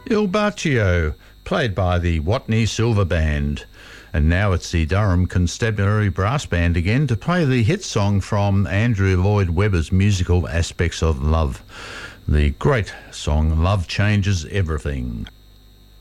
Il Baccio, played by the Watney Silver Band. And now it's the Durham Constabulary Brass Band again to play the hit song from Andrew Lloyd Webber's musical Aspects of Love. The great song Love Changes Everything.